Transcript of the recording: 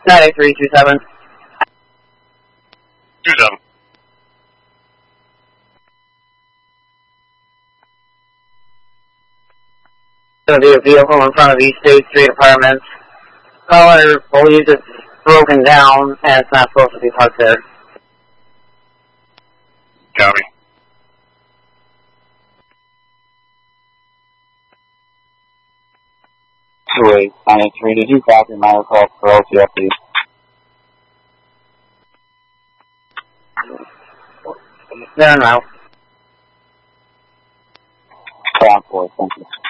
98327. 27. Going to be a vehicle in front of East State Street Apartments. Caller believes it's broken down and it's not supposed to be parked there. Copy. Wait, 983, did you copy my call for OTF, please? There now. Sound 4, thank you.